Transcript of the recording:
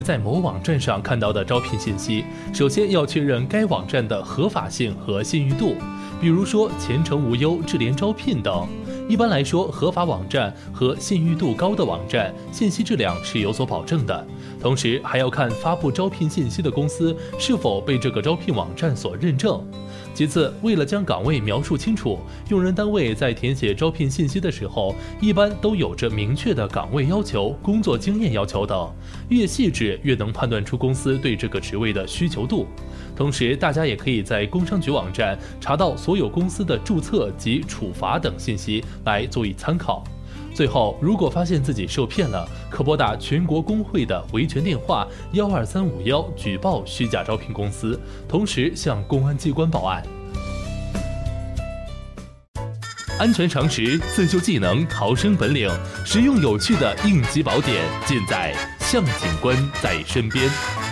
在某网站上看到的招聘信息，首先要确认该网站的合法性和信誉度，比如说前程无忧、智联招聘等。一般来说，合法网站和信誉度高的网站，信息质量是有所保证的。同时，还要看发布招聘信息的公司是否被这个招聘网站所认证。其次，为了将岗位描述清楚，用人单位在填写招聘信息的时候，一般都有着明确的岗位要求、工作经验要求等，越细致越能判断出公司对这个职位的需求度。同时，大家也可以在工商局网站查到所有公司的注册及处罚等信息来做以参考。最后，如果发现自己受骗了，可拨打全国工会的维权电话12351举报虚假招聘公司，同时向公安机关报案。安全常识、自救技能、逃生本领，实用有趣的应急宝典，尽在向警官在身边。